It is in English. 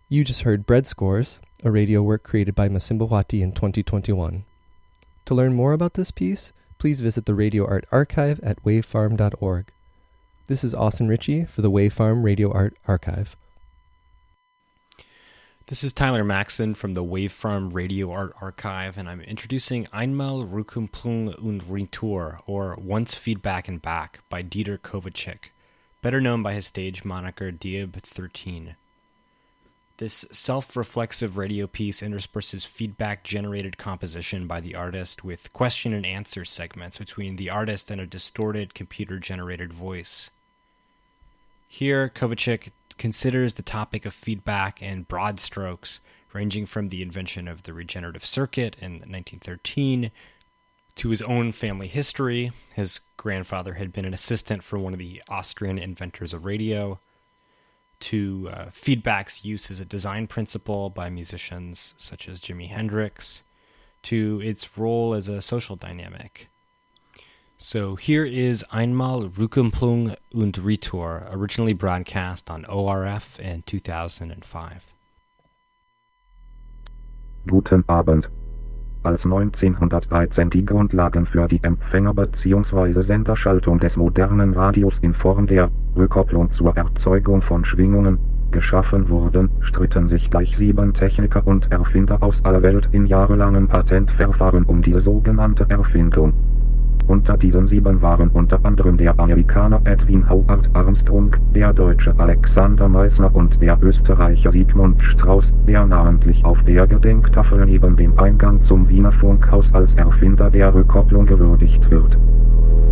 You just heard Bread Scores, a radio work created by Masimbawati in 2021. To learn more about this piece, please visit the Radio Art Archive at wavefarm.org. This is Austin Ritchie for the Wavefarm Radio Art Archive. This is Tyler Maxson from the Wavefarm Radio Art Archive, and I'm introducing Einmal Rückkopplung und Retour, or Once Feedback and Back, by Dieter Kovacic, better known by his stage moniker Diab13. This self-reflexive radio piece intersperses feedback-generated composition by the artist with question and answer segments between the artist and a distorted computer-generated voice. Here, Kovacic considers the topic of feedback in broad strokes, ranging from the invention of the regenerative circuit in 1913 to his own family history. His grandfather had been an assistant for one of the Austrian inventors of radio, to feedback's use as a design principle by musicians such as Jimi Hendrix, to its role as a social dynamic. So here is Einmal Rückkopplung und Retour, originally broadcast on ORF in 2005. Guten Abend. Als 1913 die Grundlagen für die Empfänger- bzw. Senderschaltung des modernen Radios in Form der Rückkopplung zur Erzeugung von Schwingungen geschaffen wurden, stritten sich gleich 7 Techniker und Erfinder aus aller Welt in jahrelangen Patentverfahren um diese sogenannte Erfindung. Unter diesen 7 waren unter anderem der Amerikaner Edwin Howard Armstrong, der Deutsche Alexander Meissner und der Österreicher Sigmund Strauß, der namentlich auf der Gedenktafel neben dem Eingang zum Wiener Funkhaus als Erfinder der Rückkopplung gewürdigt wird.